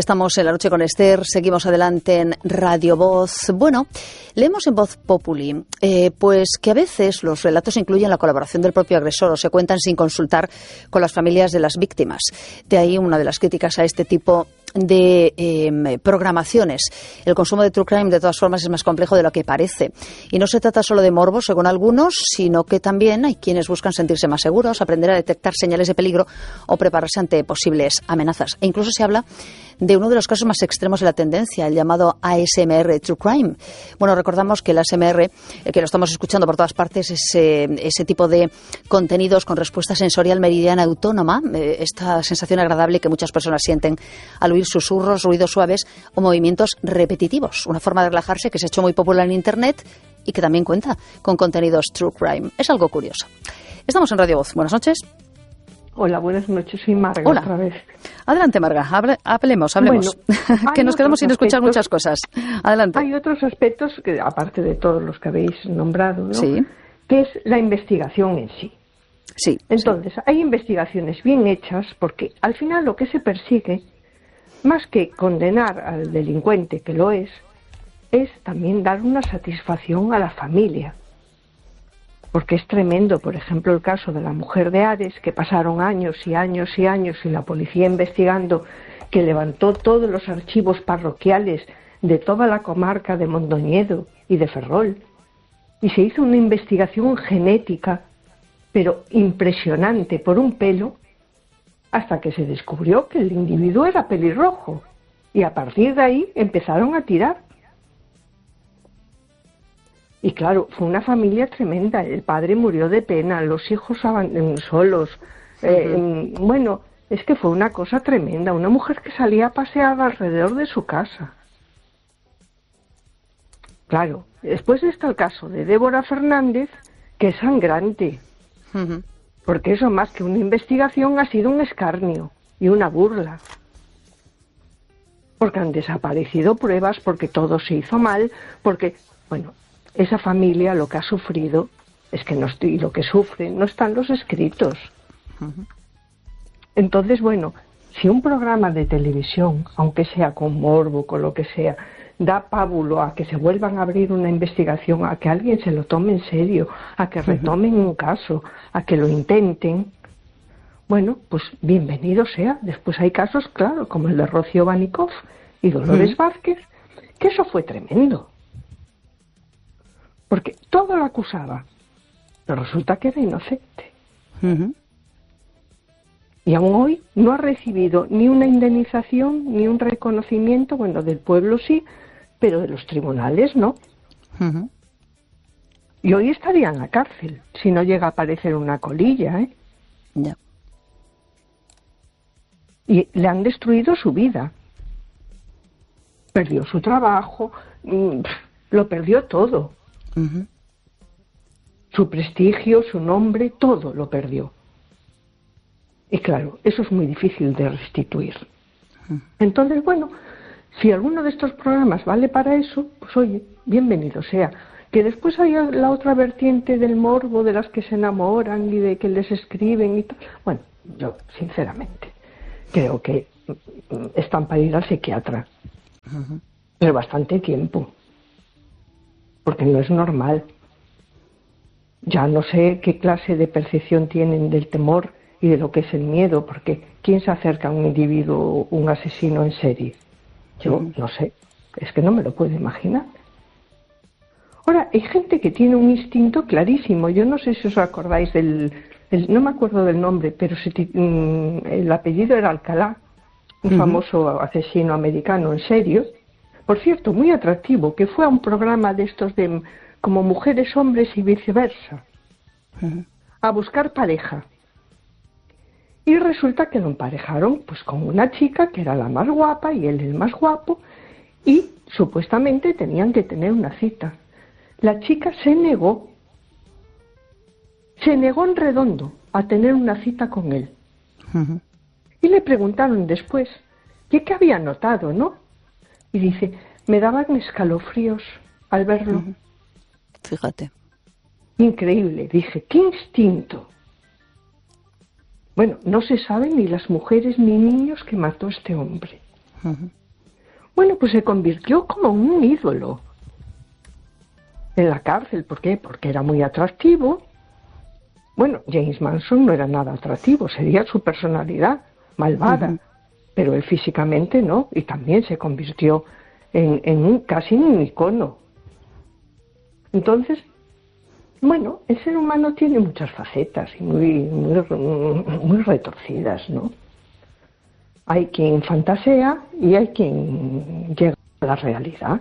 Estamos en La Noche con Esther, seguimos adelante en Radio Voz. Bueno, leemos en Voz Populi pues que a veces los relatos incluyen la colaboración del propio agresor o se cuentan sin consultar con las familias de las víctimas. De ahí una de las críticas a este tipo de programaciones. El consumo de True Crime, de todas formas, es más complejo de lo que parece. Y no se trata solo de morbo, según algunos, sino que también hay quienes buscan sentirse más seguros, aprender a detectar señales de peligro o prepararse ante posibles amenazas. E incluso se habla de uno de los casos más extremos de la tendencia, el llamado ASMR True Crime. Bueno, recordamos que el ASMR, que lo estamos escuchando por todas partes, es ese tipo de contenidos con respuesta sensorial meridiana autónoma, esta sensación agradable que muchas personas sienten al oír susurros, ruidos suaves o movimientos repetitivos. Una forma de relajarse que se ha hecho muy popular en Internet y que también cuenta con contenidos True Crime. Es algo curioso. Estamos en Radio Voz. Buenas noches. Hola, buenas noches, soy Marga. Hola. Otra vez. Adelante, Marga, hablemos. Bueno, que nos quedamos sin escuchar muchas cosas. Adelante. Hay otros aspectos, que aparte de todos los que habéis nombrado, ¿no? Sí. Que es la investigación en sí. Sí. Entonces, hay investigaciones bien hechas porque al final lo que se persigue, más que condenar al delincuente, que lo es también dar una satisfacción a la familia. Porque es tremendo, por ejemplo, el caso de la mujer de Ares, que pasaron años y años y años y la policía investigando, que levantó todos los archivos parroquiales de toda la comarca de Mondoñedo y de Ferrol. Y se hizo una investigación genética, pero impresionante, por un pelo, hasta que se descubrió que el individuo era pelirrojo. Y a partir de ahí empezaron a tirar. Y claro, fue una familia tremenda. El padre murió de pena, los hijos solos. Bueno, es que fue una cosa tremenda. Una mujer que salía a pasear alrededor de su casa. Claro, después está el caso de Débora Fernández, que es sangrante. Porque eso, más que una investigación, ha sido un escarnio y una burla. Porque han desaparecido pruebas, porque todo se hizo mal, porque, bueno, esa familia lo que ha sufrido es que y lo que sufre no están los escritos. Entonces, bueno, si un programa de televisión, aunque sea con morbo, con lo que sea, da pábulo a que se vuelvan a abrir una investigación, a que alguien se lo tome en serio, a que retomen un caso, a que lo intenten, bueno, pues bienvenido sea. Después hay casos, claro, como el de Rocío Banikov y Dolores Vázquez, que eso fue tremendo. Porque todo lo acusaba, pero resulta que era inocente. Y aún hoy no ha recibido ni una indemnización, ni un reconocimiento, bueno, del pueblo sí, pero de los tribunales no. Y hoy estaría en la cárcel, si no llega a aparecer una colilla, ¿eh? Ya. Y le han destruido su vida. Perdió su trabajo, lo perdió todo. Su prestigio, su nombre, todo lo perdió. Y claro, eso es muy difícil de restituir. Entonces, bueno, si alguno de estos programas vale para eso, pues oye, bienvenido sea. Que después haya la otra vertiente del morbo, de las que se enamoran y de que les escriben y tal. Bueno, yo, sinceramente, creo que están para ir al psiquiatra. Pero bastante tiempo. Porque no es normal. Ya no sé qué clase de percepción tienen del temor y de lo que es el miedo, porque ¿quién se acerca a un individuo, un asesino en serie? Yo no sé, es que no me lo puedo imaginar. Ahora, hay gente que tiene un instinto clarísimo. Yo no sé si os acordáis no me acuerdo del nombre, pero el apellido era Alcalá, un famoso asesino americano en serio. Por cierto, muy atractivo, que fue a un programa de estos de como mujeres, hombres y viceversa, a buscar pareja. Y resulta que lo emparejaron pues con una chica que era la más guapa y él el más guapo, y supuestamente tenían que tener una cita. La chica se negó en redondo a tener una cita con él. Y le preguntaron después qué había notado, ¿no? Y dice, me daban escalofríos al verlo. Fíjate. Increíble, dije, qué instinto. Bueno, no se sabe ni las mujeres ni niños que mató este hombre. Bueno, pues se convirtió como un ídolo en la cárcel. ¿Por qué? Porque era muy atractivo. Bueno, James Manson no era nada atractivo, sería su personalidad malvada, pero él físicamente no, y también se convirtió en casi un icono. Entonces, bueno, el ser humano tiene muchas facetas y muy retorcidas, ¿no? Hay quien fantasea y hay quien llega a la realidad.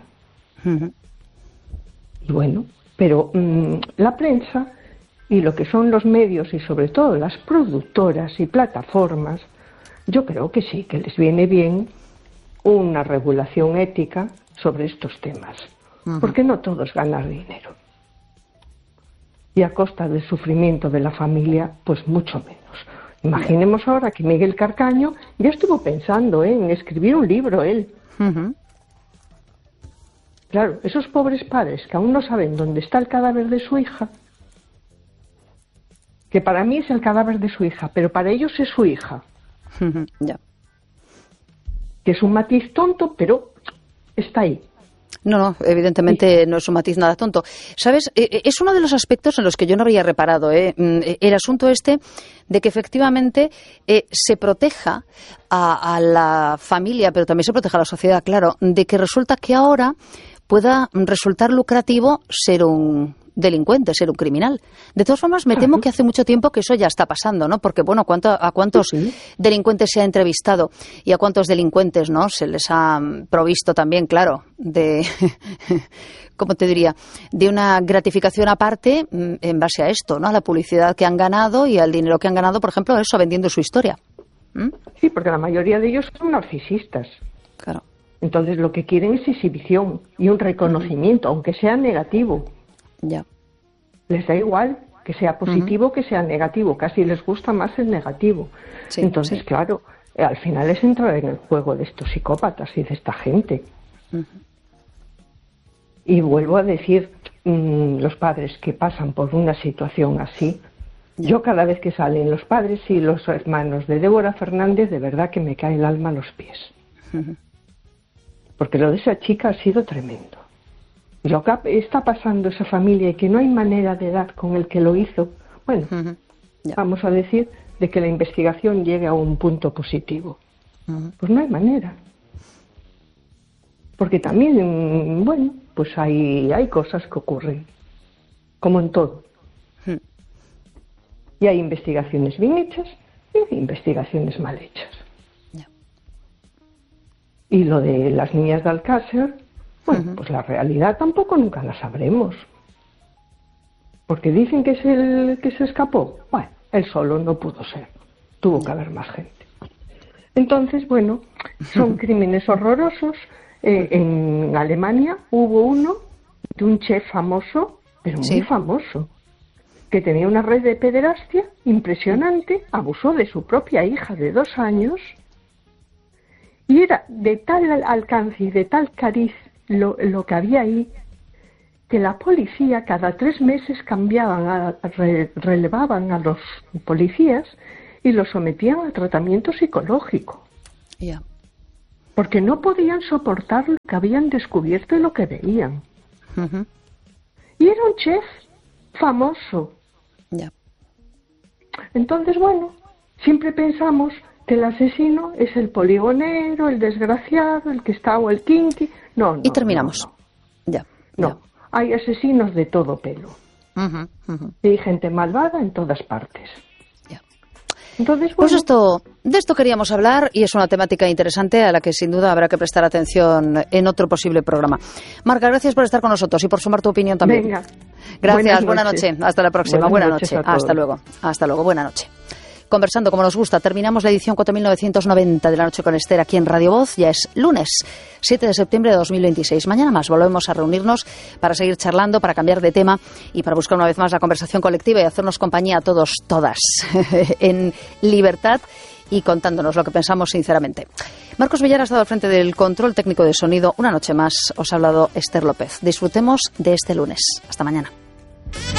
Y bueno, pero la prensa y lo que son los medios y sobre todo las productoras y plataformas, yo creo que sí, que les viene bien una regulación ética sobre estos temas, porque no todo es ganar dinero. Y a costa del sufrimiento de la familia, pues mucho menos. Imaginemos ahora que Miguel Carcaño ya estuvo pensando en escribir un libro él. Claro, esos pobres padres que aún no saben dónde está el cadáver de su hija, que para mí es el cadáver de su hija, pero para ellos es su hija. Ya. Que es un matiz tonto, pero está ahí. No, evidentemente no es un matiz nada tonto. ¿Sabes? Es uno de los aspectos en los que yo no había reparado, el asunto de que efectivamente se proteja a la familia, pero también se proteja a la sociedad, claro, de que resulta que ahora pueda resultar lucrativo ser un delincuente, ser un criminal. De todas formas, me temo que hace mucho tiempo que eso ya está pasando, ¿no? Porque, bueno, ¿a cuántos delincuentes se ha entrevistado y a cuántos delincuentes, ¿no? Se les ha provisto también, claro, de, ¿cómo te diría?, de una gratificación aparte en base a esto, ¿no? A la publicidad que han ganado y al dinero que han ganado, por ejemplo, eso, vendiendo su historia. Sí, porque la mayoría de ellos son narcisistas. Claro. Entonces, lo que quieren es exhibición y un reconocimiento, aunque sea negativo. Ya. Les da igual que sea positivo que sea negativo, casi les gusta más el negativo. Sí, entonces, claro, al final es entrar en el juego de estos psicópatas y de esta gente. Y vuelvo a decir, los padres que pasan por una situación así, yo cada vez que salen los padres y los hermanos de Débora Fernández, de verdad que me cae el alma a los pies. Porque lo de esa chica ha sido tremendo. Lo que está pasando esa familia y que no hay manera de dar con el que lo hizo, bueno, vamos a decir, de que la investigación llegue a un punto positivo. Pues no hay manera. Porque también, bueno, pues hay cosas que ocurren, como en todo. Y hay investigaciones bien hechas y hay investigaciones mal hechas. Y lo de las niñas de Alcácer, bueno, pues la realidad tampoco nunca la sabremos. Porque dicen que es el que se escapó. Bueno, él solo no pudo ser. Tuvo que haber más gente. Entonces, bueno, son crímenes horrorosos. En Alemania hubo uno de un chef famoso, pero muy famoso, que tenía una red de pederastia impresionante, abusó de su propia hija de 2 años y era de tal alcance y de tal cariz lo que había ahí, que la policía cada 3 meses relevaban a los policías y los sometían a tratamiento psicológico. Porque no podían soportar lo que habían descubierto y lo que veían. Y era un chef famoso. Entonces, bueno, siempre pensamos que el asesino es el poligonero, el desgraciado, el que está o el kinky. No. Y terminamos. No, hay asesinos de todo pelo. Y hay gente malvada en todas partes. Entonces, bueno, pues de esto queríamos hablar y es una temática interesante a la que sin duda habrá que prestar atención en otro posible programa. Marga, gracias por estar con nosotros y por sumar tu opinión también. Venga. Gracias, buena noche. Hasta la próxima. Buena noche. Hasta luego. Buena noche. Conversando como nos gusta, terminamos la edición 4990 de La Noche con Esther aquí en Radio Voz. Ya es lunes, 7 de septiembre de 2026. Mañana más volvemos a reunirnos para seguir charlando, para cambiar de tema y para buscar una vez más la conversación colectiva y hacernos compañía a todos, todas, en libertad y contándonos lo que pensamos sinceramente. Marcos Villar ha estado al frente del control técnico de sonido. Una noche más os ha hablado Esther López. Disfrutemos de este lunes. Hasta mañana.